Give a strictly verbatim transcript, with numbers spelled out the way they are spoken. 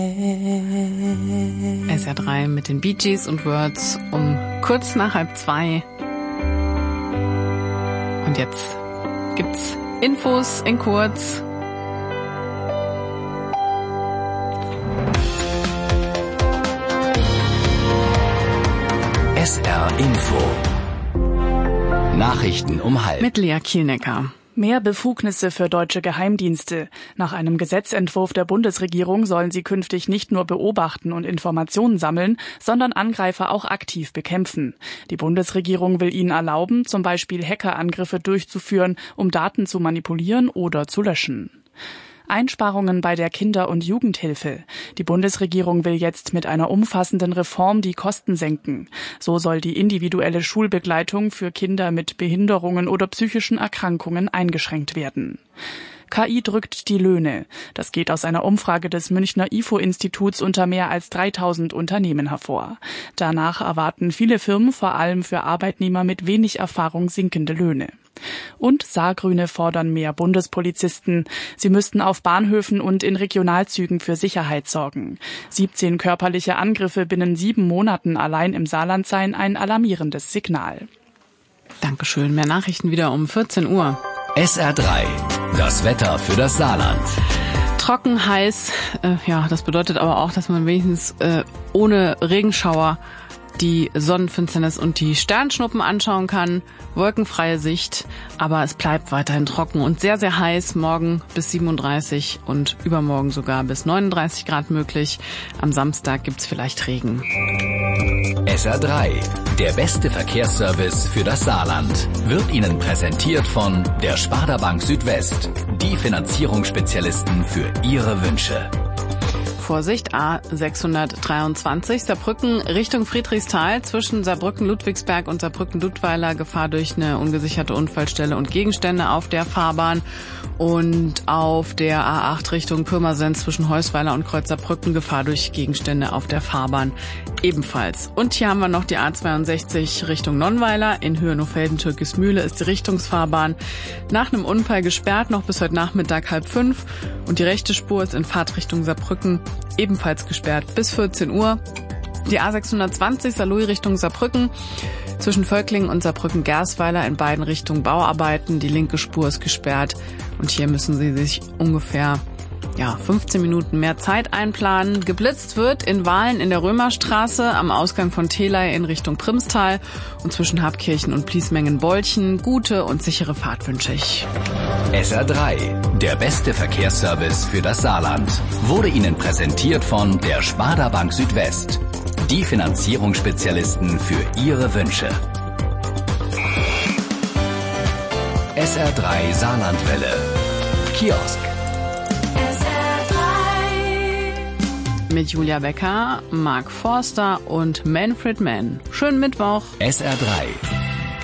S R drei mit den Bee Gees und Words um kurz nach halb zwei. Und jetzt gibt's Infos in kurz. S R Info. Nachrichten um halb. Mit Lea Kielnecker. Mehr Befugnisse für deutsche Geheimdienste. Nach einem Gesetzentwurf der Bundesregierung sollen sie künftig nicht nur beobachten und Informationen sammeln, sondern Angreifer auch aktiv bekämpfen. Die Bundesregierung will ihnen erlauben, zum Beispiel Hackerangriffe durchzuführen, um Daten zu manipulieren oder zu löschen. Einsparungen bei der Kinder- und Jugendhilfe. Die Bundesregierung will jetzt mit einer umfassenden Reform die Kosten senken. So soll die individuelle Schulbegleitung für Kinder mit Behinderungen oder psychischen Erkrankungen eingeschränkt werden. K I drückt die Löhne. Das geht aus einer Umfrage des Münchner I F O-Instituts unter mehr als dreitausend Unternehmen hervor. Danach erwarten viele Firmen vor allem für Arbeitnehmer mit wenig Erfahrung sinkende Löhne. Und Saargrüne fordern mehr Bundespolizisten. Sie müssten auf Bahnhöfen und in Regionalzügen für Sicherheit sorgen. siebzehn körperliche Angriffe binnen sieben Monaten allein im Saarland seien ein alarmierendes Signal. Dankeschön. Mehr Nachrichten wieder um vierzehn Uhr. S R drei. Das Wetter für das Saarland. Trocken, heiß. Äh, ja, das bedeutet aber auch, dass man wenigstens äh, ohne Regenschauer die Sonnenfinsternis und die Sternschnuppen anschauen kann. Wolkenfreie Sicht, aber es bleibt weiterhin trocken und sehr, sehr heiß. Morgen bis siebenunddreißig und übermorgen sogar bis neununddreißig Grad möglich. Am Samstag gibt's vielleicht Regen. S R drei, der beste Verkehrsservice für das Saarland, wird Ihnen präsentiert von der Sparda Bank Südwest, die Finanzierungsspezialisten für Ihre Wünsche. Vorsicht, A sechshundertdreiundzwanzig, Saarbrücken Richtung Friedrichsthal, zwischen Saarbrücken-Ludwigsberg und Saarbrücken-Ludweiler, Gefahr durch eine ungesicherte Unfallstelle und Gegenstände auf der Fahrbahn. Und auf der A acht Richtung Pirmasens zwischen Heusweiler und Kreuz Saarbrücken, Gefahr durch Gegenstände auf der Fahrbahn ebenfalls. Und hier haben wir noch die A zweiundsechzig Richtung Nonnweiler, in Höhe Nofelden-Türkismühle ist die Richtungsfahrbahn nach einem Unfall gesperrt, noch bis heute Nachmittag halb fünf. Und die rechte Spur ist in Fahrtrichtung Saarbrücken ebenfalls gesperrt bis vierzehn Uhr. Die A sechshundertzwanzig Saarlouis Richtung Saarbrücken, zwischen Völklingen und Saarbrücken-Gersweiler in beiden Richtungen Bauarbeiten. Die linke Spur ist gesperrt und hier müssen Sie sich ungefähr ja, fünfzehn Minuten mehr Zeit einplanen. Geblitzt wird in Wahlen in der Römerstraße am Ausgang von Telei in Richtung Primstal und zwischen Habkirchen und Bliesmengen-Bolchen. Gute und sichere Fahrt wünsche ich. S R drei, der beste Verkehrsservice für das Saarland, wurde Ihnen präsentiert von der Sparda Bank Südwest, die Finanzierungsspezialisten für Ihre Wünsche. S R drei Saarlandwelle. Kiosk. Mit Julia Becker, Mark Forster und Manfred Mann. Schönen Mittwoch. S R drei.